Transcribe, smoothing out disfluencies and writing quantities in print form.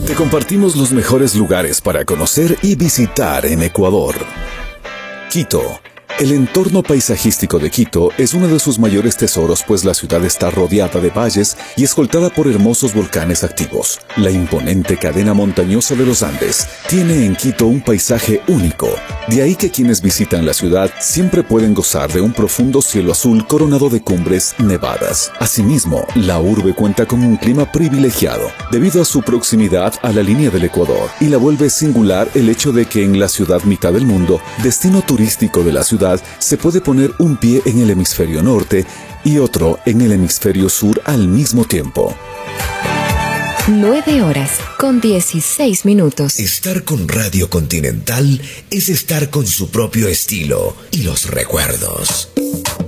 Te compartimos los mejores lugares para conocer y visitar en Ecuador. Quito. El entorno paisajístico de Quito es uno de sus mayores tesoros, pues la ciudad está rodeada de valles y escoltada por hermosos volcanes activos. La imponente cadena montañosa de los Andes tiene en Quito un paisaje único. De ahí que quienes visitan la ciudad siempre pueden gozar de un profundo cielo azul coronado de cumbres nevadas. Asimismo, la urbe cuenta con un clima privilegiado, debido a su proximidad a la línea del Ecuador, y la vuelve singular el hecho de que en la ciudad mitad del mundo, destino turístico de la ciudad, se puede poner un pie en el hemisferio norte y otro en el hemisferio sur al mismo tiempo. 9:16. Estar con Radio Continental es estar con su propio estilo y los recuerdos.